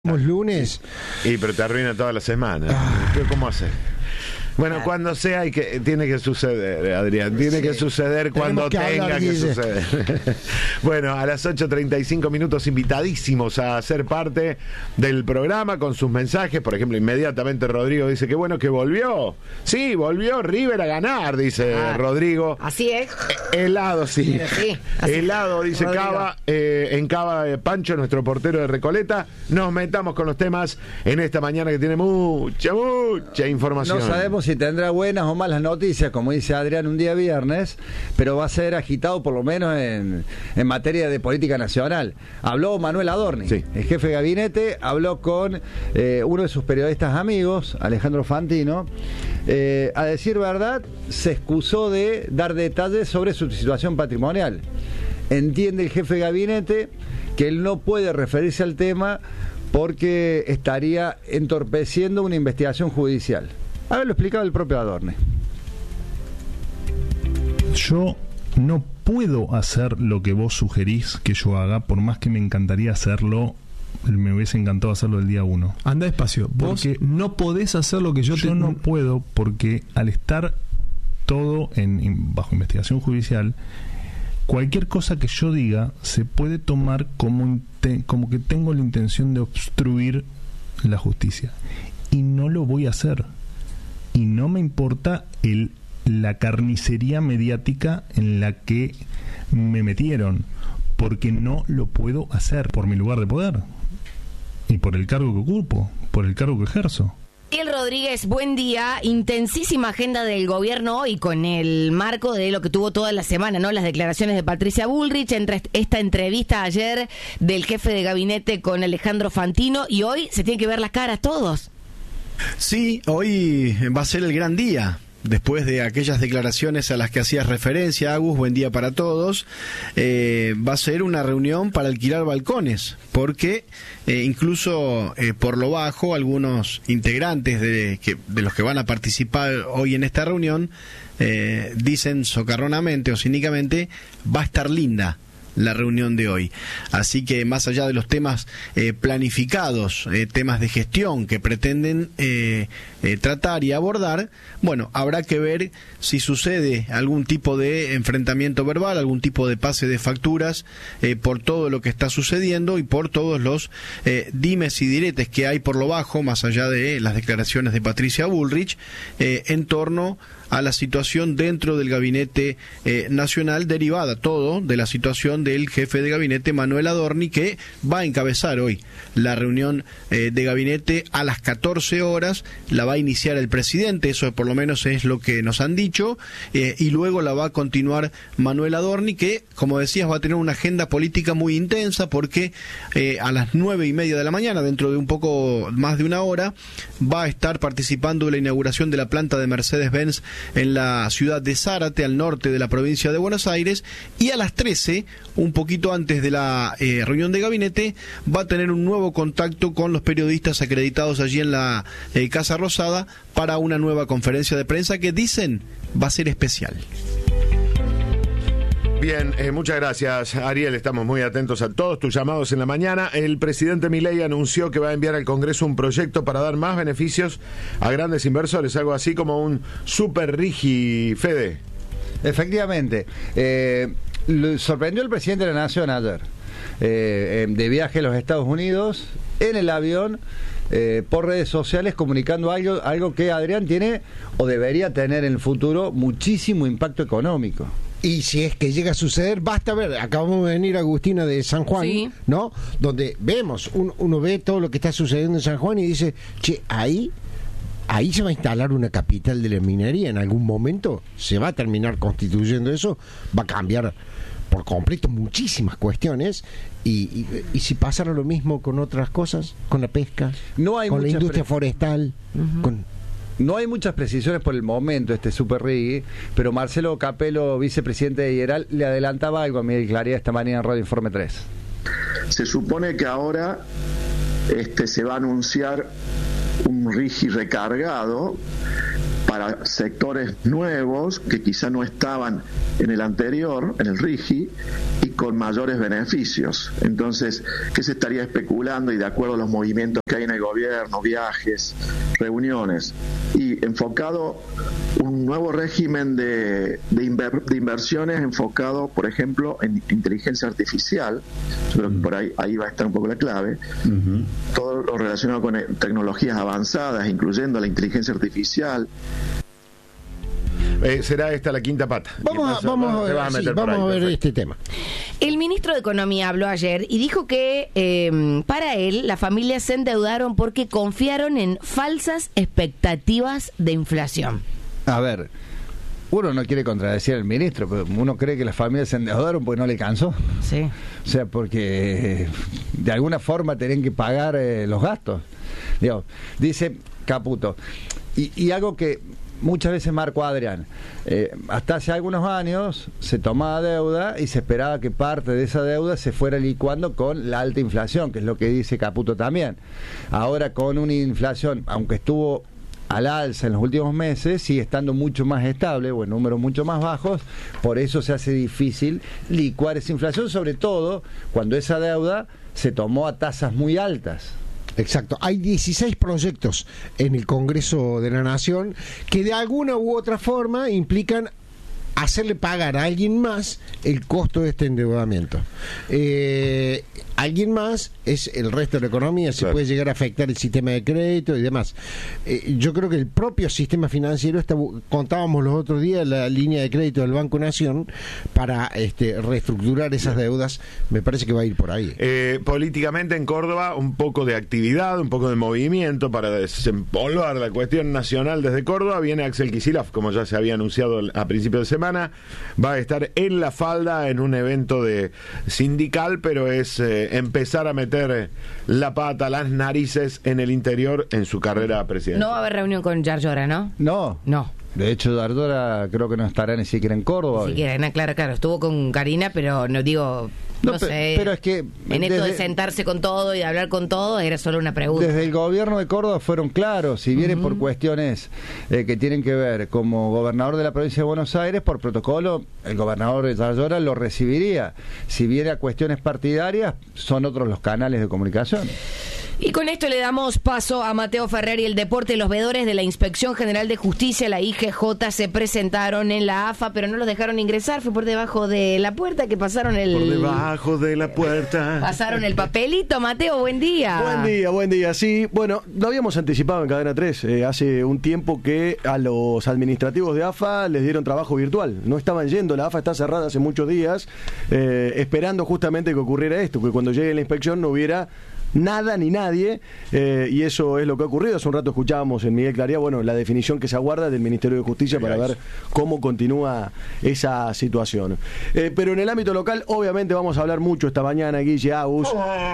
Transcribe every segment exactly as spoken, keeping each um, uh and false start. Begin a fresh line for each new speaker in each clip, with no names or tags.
lunes.
Y pero te arruina toda la semana.
Ah.
¿Cómo hacer? Bueno, ah. cuando sea, hay que, tiene que suceder, Adrián. Tiene sí. que suceder cuando que tenga hablar, que Guille. suceder. Bueno, a las ocho treinta y cinco minutos, invitadísimos a ser parte del programa con sus mensajes. Por ejemplo, inmediatamente Rodrigo dice que bueno que volvió. Sí, volvió River a ganar, dice ah. Rodrigo.
Así es.
Eh, helado, sí.
sí así.
Helado, dice
Rodrigo.
Cava. Eh, en Cava, eh, Pancho, nuestro portero de Recoleta. Nos metamos con los temas en esta mañana que tiene mucha, mucha información.
No sabemos si tendrá buenas o malas noticias, como dice Adrián, un día viernes, pero va a ser agitado por lo menos en, en materia de política nacional. Habló Manuel Adorni, sí. el jefe de gabinete, habló con eh, uno de sus periodistas amigos, Alejandro Fantino. Eh, a decir verdad, se excusó de dar detalles sobre su situación patrimonial. Entiende el jefe de gabinete que él no puede referirse al tema porque estaría entorpeciendo una investigación judicial. A ver, lo explicaba el propio Adorni.
Yo no puedo hacer lo que vos sugerís que yo haga, por más que me encantaría hacerlo, me hubiese encantado hacerlo el día uno.
Anda despacio, vos porque no podés hacer lo que yo,
yo te... no puedo, porque al estar todo en, en, bajo investigación judicial, cualquier cosa que yo diga se puede tomar como, como que tengo la intención de obstruir la justicia. Y no lo voy a hacer. Y no me importa el, la carnicería mediática en la que me metieron, porque no lo puedo hacer por mi lugar de poder y por el cargo que ocupo, por el cargo que ejerzo.
Ariel Rodríguez, buen día. Intensísima agenda del gobierno hoy con el marco de lo que tuvo toda la semana, ¿no? Las declaraciones de Patricia Bullrich, entre esta entrevista ayer del jefe de gabinete con Alejandro Fantino, y hoy se tienen que ver las caras todos.
Sí, hoy va a ser el gran día. Después de aquellas declaraciones a las que hacías referencia, Agus, buen día para todos, eh, va a ser una reunión para alquilar balcones, porque eh, incluso eh, por lo bajo, algunos integrantes de, que, de los que van a participar hoy en esta reunión eh, dicen socarronamente o cínicamente, va a estar linda la reunión de hoy. Así que más allá de los temas eh, planificados, eh, temas de gestión que pretenden eh, eh, tratar y abordar, bueno, habrá que ver si sucede algún tipo de enfrentamiento verbal, algún tipo de pase de facturas eh, por todo lo que está sucediendo y por todos los eh, dimes y diretes que hay por lo bajo, más allá de las declaraciones de Patricia Bullrich, eh, en torno a la situación dentro del gabinete eh, nacional, derivada todo de la situación del jefe de gabinete Manuel Adorni, que va a encabezar hoy la reunión eh, de gabinete a las catorce horas, la va a iniciar el presidente, eso por lo menos es lo que nos han dicho, eh, y luego la va a continuar Manuel Adorni, que, como decías, va a tener una agenda política muy intensa, porque eh, a las nueve y media de la mañana, dentro de un poco más de una hora, va a estar participando de la inauguración de la planta de Mercedes-Benz en la ciudad de Zárate, al norte de la provincia de Buenos Aires, y a las trece, un poquito antes de la eh, reunión de gabinete, va a tener un nuevo contacto con los periodistas acreditados allí en la eh, Casa Rosada para una nueva conferencia de prensa que dicen va a ser especial.
Bien, eh, muchas gracias, Ariel. Estamos muy atentos a todos tus llamados en la mañana. El presidente Milei anunció que va a enviar al Congreso un proyecto para dar más beneficios a grandes inversores, algo así como un super rigi, Fede.
Efectivamente. Eh, sorprendió el presidente de la Nación ayer, eh, de viaje a los Estados Unidos, en el avión, eh, por redes sociales, comunicando algo, algo que Adrián tiene o debería tener en el futuro muchísimo impacto económico.
Y si es que llega a suceder, basta ver, acabamos de venir Agustina de San Juan, sí. ¿no? Donde vemos, un, uno ve todo lo que está sucediendo en San Juan y dice, che, ahí, ahí se va a instalar una capital de la minería, en algún momento se va a terminar constituyendo eso, va a cambiar por completo muchísimas cuestiones, y, y, y si pasara lo mismo con otras cosas, con la pesca, no hay con la industria pre- forestal, uh-huh. con...
No hay muchas precisiones por el momento, este Super Rigui, pero Marcelo Capello, vicepresidente de IERAL, le adelantaba algo a Miguel Claría esta mañana en Radio Informe tres.
Se supone que ahora este, se va a anunciar un Rigi recargado para sectores nuevos que quizá no estaban en el anterior, en el Rigi, y con mayores beneficios. Entonces, ¿qué se estaría especulando? Y de acuerdo a los movimientos que hay en el gobierno, viajes, reuniones, y enfocado un nuevo régimen de, de, inver, de inversiones enfocado, por ejemplo, en inteligencia artificial. Yo creo que por ahí, ahí va a estar un poco la clave. Uh-huh. Todo lo relacionado con tecnologías avanzadas, incluyendo la inteligencia artificial.
Eh, será esta la quinta pata.
Vamos a, vamos a ver, a sí, vamos ahí, a ver este tema.
El ministro de Economía habló ayer y dijo que eh, para él las familias se endeudaron porque confiaron en falsas expectativas de inflación.
A ver, uno no quiere contradecir al ministro, pero uno cree que las familias se endeudaron porque no le alcanzó.
Sí.
O sea, porque eh, de alguna forma tenían que pagar eh, los gastos. Digo, dice Caputo. Y, y algo que muchas veces marcó Adrián, eh, hasta hace algunos años se tomaba deuda y se esperaba que parte de esa deuda se fuera licuando con la alta inflación, que es lo que dice Caputo también. Ahora con una inflación, aunque estuvo al alza en los últimos meses, sigue estando mucho más estable o en números mucho más bajos, por eso se hace difícil licuar esa inflación, sobre todo cuando esa deuda se tomó a tasas muy altas.
Exacto, hay dieciséis proyectos en el Congreso de la Nación que de alguna u otra forma implican hacerle pagar a alguien más el costo de este endeudamiento. Eh, alguien más es el resto de la economía, se claro. puede llegar a afectar el sistema de crédito y demás. Eh, yo creo que el propio sistema financiero, está, contábamos los otros días la línea de crédito del Banco Nación para este, reestructurar esas deudas, me parece que va a ir por ahí.
Eh, políticamente en Córdoba un poco de actividad, un poco de movimiento para desempolvar la cuestión nacional desde Córdoba. Viene Axel Kicillof, como ya se había anunciado a principios de semana. Va a estar en La Falda en un evento de sindical, pero es eh, empezar a meter la pata, las narices en el interior en su carrera presidencial.
No va a haber reunión con Yarlora, ¿no?
No.
No.
De hecho, Dardora creo que no estará ni siquiera en Córdoba.
Ni siquiera, no, claro, claro. Estuvo con Karina, pero no digo, no, no pe- sé.
Pero es que
en esto de sentarse con todo y de hablar con todo, era solo una pregunta.
Desde el gobierno de Córdoba fueron claros. Si viene uh-huh. por cuestiones eh, que tienen que ver como gobernador de la provincia de Buenos Aires, por protocolo, el gobernador de Yarlora lo recibiría. Si viene a cuestiones partidarias, son otros los canales de comunicación.
Y con esto le damos paso a Mateo Ferrer y el deporte. Los veedores de la Inspección General de Justicia, la I G J, se presentaron en la A F A, pero no los dejaron ingresar. Fue por debajo de la puerta que pasaron el...
Por debajo de la puerta.
Pasaron el papelito. Mateo, buen día.
Buen día, buen día. Sí, bueno, lo habíamos anticipado en Cadena tres. Eh, hace un tiempo que a los administrativos de A F A les dieron trabajo virtual. No estaban yendo, la A F A está cerrada hace muchos días, eh, esperando justamente que ocurriera esto, que cuando llegue la inspección no hubiera nada ni nadie, eh, y eso es lo que ha ocurrido. Hace un rato escuchábamos en Miguel Claría, bueno, la definición que se aguarda del Ministerio de Justicia para ver cómo continúa esa situación. Eh, pero en el ámbito local, obviamente vamos a hablar mucho esta mañana, Guille, Agus,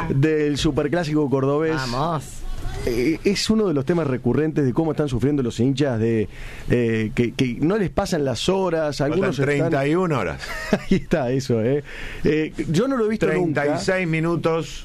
del superclásico cordobés.
Vamos.
Eh, es uno de los temas recurrentes de cómo están sufriendo los hinchas, de eh, que, que no les pasan las horas, algunos
treinta y una están... horas.
Ahí está eso, eh. Eh, yo no lo he visto
treinta y seis
nunca.
Minutos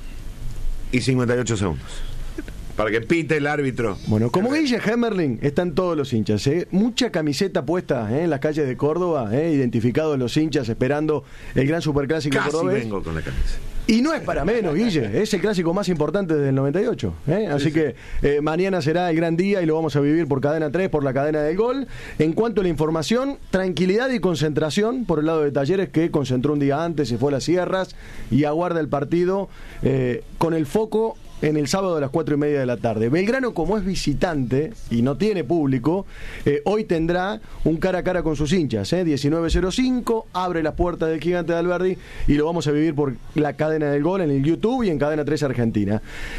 y cincuenta y ocho segundos para que pite el árbitro.
Bueno, como Guille Hemmerling, están todos los hinchas, ¿eh? Mucha camiseta puesta, ¿eh? En las calles de Córdoba, ¿eh? Identificados los hinchas esperando el gran superclásico
Casi
cordobés.
vengo con la camisa.
Y no es para menos, Guille, es el clásico más importante desde el noventa y ocho, ¿eh? Así sí, sí. que eh, mañana será el gran día y lo vamos a vivir por Cadena tres, por la cadena del gol. En cuanto a la información, tranquilidad y concentración por el lado de Talleres, que concentró un día antes, se fue a las sierras y aguarda el partido eh, con el foco en el sábado a las cuatro y media de la tarde. Belgrano, como es visitante y no tiene público, eh, hoy tendrá un cara a cara con sus hinchas, eh, diecinueve cero cinco, abre las puertas del Gigante de Alberdi y lo vamos a vivir por la cadena del gol en el YouTube y en Cadena tres Argentina.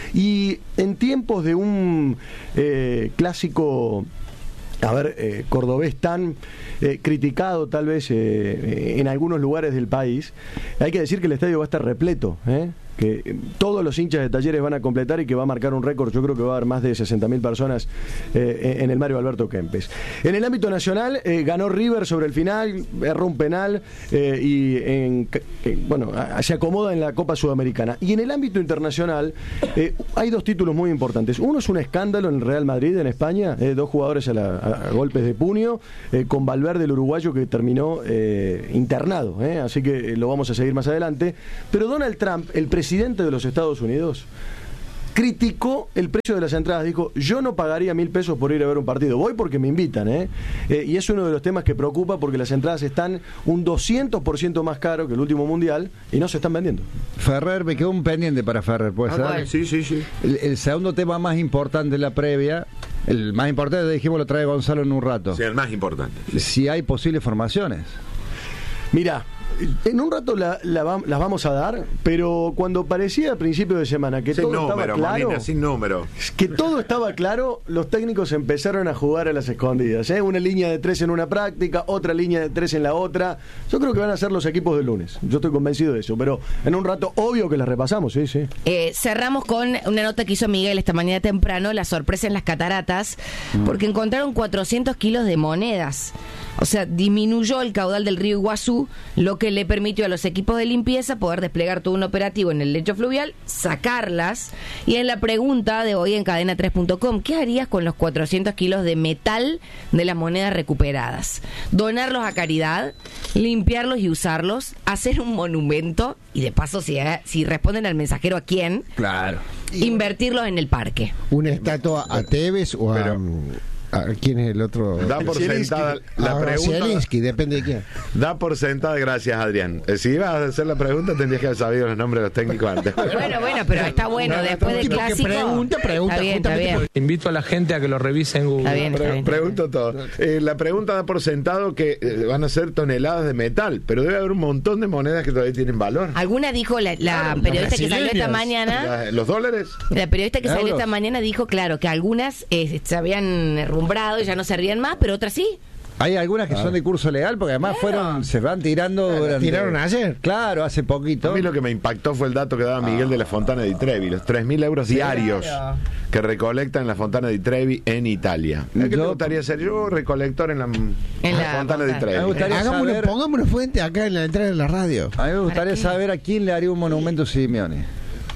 Y en tiempos de un eh, clásico... A ver, eh, cordobés tan eh, criticado tal vez eh, en algunos lugares del país, hay que decir que el estadio va a estar repleto, ¿eh?
que todos los hinchas de Talleres van a completar y que va a marcar un récord. Yo creo que va a haber más de sesenta mil personas eh, en el Mario Alberto Kempes. En el ámbito nacional, eh, ganó River sobre el final, erró un penal eh, y en, eh, bueno, se acomoda en la Copa Sudamericana. Y en el ámbito internacional, eh, hay dos títulos muy importantes. Uno es un escándalo en el Real Madrid, en España, eh, dos jugadores a, la, a, a golpes de puño, eh, con Valverde, el uruguayo, que terminó eh, internado, eh, así que lo vamos a seguir más adelante. Pero Donald Trump, el presidente de los Estados Unidos, criticó el precio de las entradas. Dijo, yo no pagaría mil pesos por ir a ver un partido. Voy porque me invitan, ¿eh? Eh, y es uno de los temas que preocupa porque las entradas están un doscientos por ciento más caro que el último mundial y no se están vendiendo.
Ferrer, me quedó un pendiente para Ferrer, ¿puede ser?
Ah, sí, sí, sí.
El, el segundo tema más importante de la previa, el más importante, dijimos, lo trae Gonzalo en un rato.
Sí, el más importante.
Si hay posibles formaciones.
Mira, en un rato la, la, las vamos a dar, pero cuando parecía a principio de semana que
sin
todo
número,
estaba claro,
Molina, sin número,
que todo estaba claro, los técnicos empezaron a jugar a las escondidas, ¿eh? Una línea de tres en una práctica, otra línea de tres en la otra. Yo creo que van a ser los equipos del lunes. Yo estoy convencido de eso, pero en un rato obvio que las repasamos, sí, sí.
Eh, cerramos con una nota que hizo Miguel esta mañana temprano, la sorpresa en las cataratas, mm. porque encontraron cuatrocientos kilos de monedas. O sea, disminuyó el caudal del río Iguazú, lo que le permitió a los equipos de limpieza poder desplegar todo un operativo en el lecho fluvial, sacarlas. Y en la pregunta de hoy en cadena tres punto com, ¿qué harías con los cuatrocientos kilos de metal de las monedas recuperadas? ¿Donarlos a caridad? ¿Limpiarlos y usarlos? ¿Hacer un monumento? Y de paso, si, si responden al mensajero, ¿a quién?
Claro.
Invertirlos en el parque.
¿Una estatua a Tevez o a... Pero, ¿quién es el otro?
Da por sentada la
ah,
pregunta.
Zielinski, depende de quién.
Da por sentada, gracias, Adrián. Si ibas a hacer la pregunta, tendrías que haber sabido los nombres de los técnicos antes.
Bueno, bueno, pero está bueno. No, después del clásico.
Pregunta, pregunta.
Está bien, está bien.
Invito a la gente a que lo revise en Google.
Está bien, está bien.
Pre pregunto todo. Eh, la pregunta da por sentado que eh, van a ser toneladas de metal, pero debe haber un montón de monedas que todavía tienen valor.
Alguna dijo la, la claro, periodista que salió esta mañana.
La, ¿Los dólares?
La periodista que salió esta mañana dijo, claro, que algunas eh, se habían herrumbrado y ya no se más, pero otras sí.
Hay algunas que ah. son de curso legal, porque además claro. fueron, se van tirando durante...
¿Tiraron ayer?
Claro, hace poquito.
A mí lo que me impactó fue el dato que daba Miguel ah. de la Fontana di Trevi, los tres mil euros sí, diarios claro. que recolectan en la Fontana di Trevi en Italia. ¿Qué te gustaría ser? Yo recolector en la, en
en
la, la Fontana di Trevi.
Hagámoslo, saber... Pongámoslo fuente acá en la entrada de la radio.
A mí me gustaría saber a quién le haría un monumento a Simeone.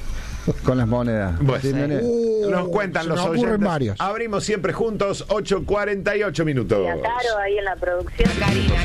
Con las monedas.
Bueno, uh, nos cuentan los oyentes.
Varios.
Abrimos siempre juntos, ocho cuarenta y ocho minutos.
Y a Caro ahí en la producción.
Karina.